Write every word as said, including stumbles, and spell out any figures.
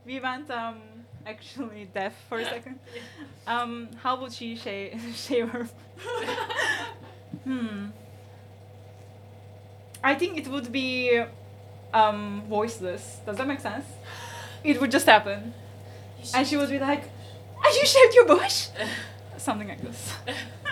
we went um actually deaf for a second. Um, how would she shave shave her? Hmm. I think it would be um voiceless. Does that make sense? It would just happen, and she would be like, "Have you shaved your bush?" Something like this.